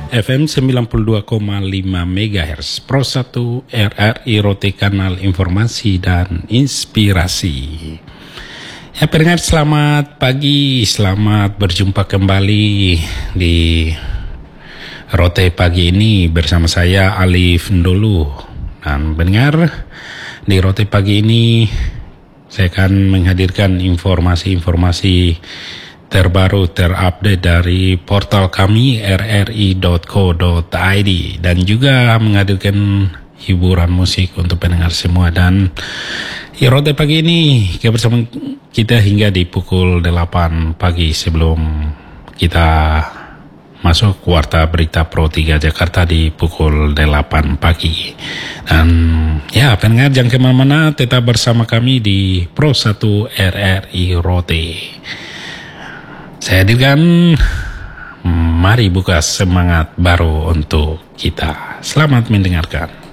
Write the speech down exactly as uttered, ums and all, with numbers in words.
F M sembilan puluh dua koma lima megahertz Pro satu R R I Rote, kanal informasi dan inspirasi. Ya pendengar, selamat pagi, selamat berjumpa kembali di Rote pagi ini bersama saya Alif Ndolu. Dan pendengar, di Rote pagi ini saya akan menghadirkan informasi-informasi terbaru, terupdate dari portal kami r r i dot co dot i d dan juga menghadirkan hiburan musik untuk pendengar semua. Dan Rote pagi ini bersama kita hingga di pukul delapan pagi sebelum kita masuk Warta Berita Pro tiga Jakarta di pukul delapan pagi. Dan ya pendengar, jangan kemana-mana, tetap bersama kami di Pro satu R R I Rote. Saya hadirkan, mari buka semangat baru untuk kita. Selamat mendengarkan.